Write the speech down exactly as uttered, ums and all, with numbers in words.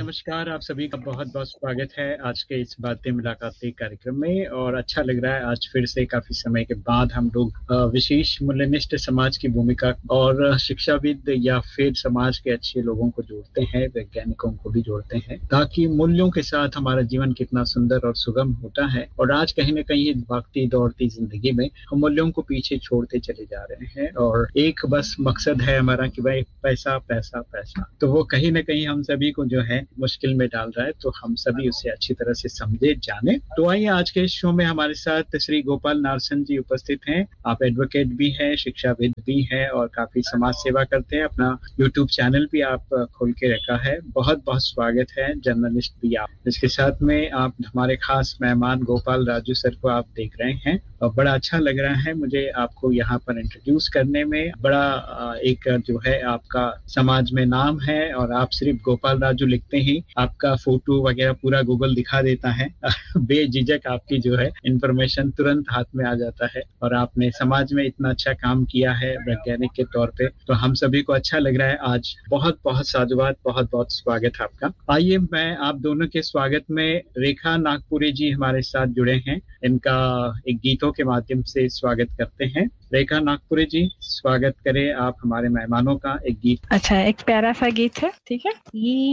नमस्कार, आप सभी का बहुत-बहुत स्वागत है आज के इस बातें मुलाकातें कार्यक्रम में और अच्छा लग रहा है आज फिर से काफ़ी समय के बाद हम लोग अ, विशेष मूल्यनिष्ठ समाज की भूमिका और शिक्षाविद या फिर समाज के अच्छे लोगों को जोड़ते हैं, वैज्ञानिकों को भी जोड़ते हैं, ताकि मूल्यों के साथ हमारा जीवन कितना सुंदर और सुगम होता है और आज कहीं न कहीं भागती दौड़ती ज़िंदगी में हम मूल्यों को पीछे छोड़ते चले जा रहे हैं और एक बस मकसद है हमारा कि भाई पैसा, पैसा, पैसा। तो वो कहीं न कहीं हम सभी को जो है मुश्किल में डाल रहा है, तो हम सभी उसे अच्छी तरह से समझे, जाने। तो आइए आज के इस शो में हमारे साथ श्री गोपाल नारसन जी उपस्थित हैं। आप एडवोकेट भी हैं, शिक्षाविद भी हैं और काफ़ी समाज सेवा करते हैं। अपना यूट्यूब चैनल भी आप खोल के रखा है। बहुत-बहुत स्वागत है, जर्नलिस्ट भी आप। इसके साथ में आप हमारे खास मेहमान गोपाल राजू सर को आप देख रहे हैं और बड़ा अच्छा लग रहा है मुझे आपको यहाँ पर इंट्रोड्यूस करने में। बड़ा अ, एक जो है आपका समाज में नाम है और आप सिर्फ गोपाल राजू लिखते ही आपका फोटो वगैरह पूरा गूगल दिखा देता है। बेझिझक आपकी जो है इंफॉर्मेशन तुरंत हाथ में आ जाता है और आपने समाज में इतना अच्छा काम किया है वैज्ञानिक के तौर पे, तो हम सभी को अच्छा लग रहा है आज। बहुत-बहुत साधुवाद, बहुत-बहुत स्वागत है आपका। आइए मैं आप दोनों के स्वागत में रेखा नागपुरी जी हमारे साथ जुड़े हैं। इनका एक गीतों के माध्यम से स्वागत करते हैं। रेखा नागपुरी जी, स्वागत करें आप हमारे मेहमानों का एक गीत। अच्छा, एक प्यारा सा गीत है, ठीक है। ये